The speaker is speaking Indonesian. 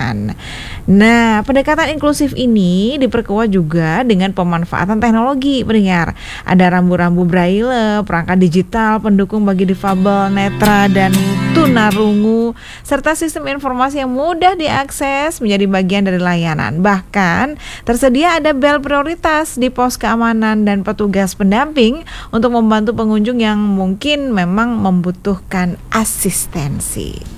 lingkungan. Nah, pendekatan inklusif ini diperkuat juga dengan pemanfaatan teknologi, pendengar. Ada rambu-rambu braille, perangkat digital, pendukung bagi difabel, netra, dan tunarungu, serta sistem informasi yang mudah diakses menjadi bagian dari layanan. Bahkan, tersedia ada bel prioritas di pos keamanan dan petugas pendamping untuk membantu pengunjung yang mungkin memang membutuhkan asistensi.